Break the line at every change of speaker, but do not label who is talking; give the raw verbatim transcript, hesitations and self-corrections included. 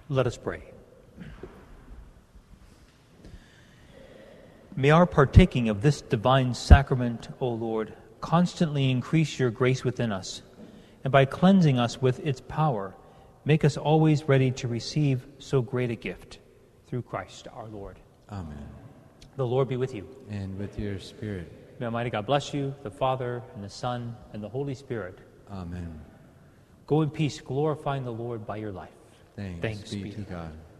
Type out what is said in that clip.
Let us pray. May our partaking of this divine sacrament, O Lord, constantly increase your grace within us, and by cleansing us with its power, make us always ready to receive so great a gift. Through Christ our Lord.
Amen.
The Lord be with you.
And with your spirit.
May Almighty God bless you, the Father, and the Son, and the Holy Spirit.
Amen.
Go in peace, glorifying the Lord by your life.
Thanks,
Thanks
be,
be
to
to
God.